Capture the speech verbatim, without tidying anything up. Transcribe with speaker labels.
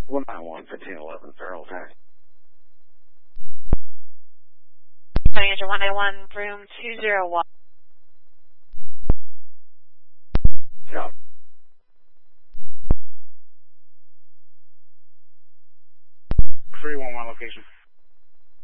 Speaker 1: one nine one, fifteen eleven, Feral Taxi.
Speaker 2: Manager one oh one, room two oh one.
Speaker 1: Yeah. three one one location.